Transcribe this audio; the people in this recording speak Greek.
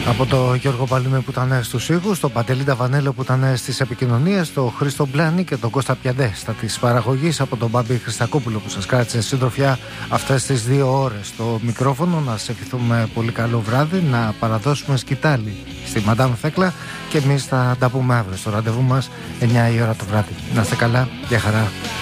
Από το Γιώργο Παλούνε που ήταν στους ήχους, τον Παντελή Ταβανέλο που ήταν στις επικοινωνίες, τον Χρήστο Μπλάνη και τον Κώστα Πιαντέ στα της παραγωγής, από τον Μπάμπη Χριστακόπουλο που σας κράτησε συντροφιά αυτές τις 2 ώρες στο μικρόφωνο. Να σας ευχηθούμε πολύ καλό βράδυ, να παραδώσουμε σκητάλη στη Μαντάμ Θέκλα και εμείς θα τα πούμε αύριο στο ραντεβού μας 9 η ώρα το βράδυ. Να είστε καλά, γεια χαρά.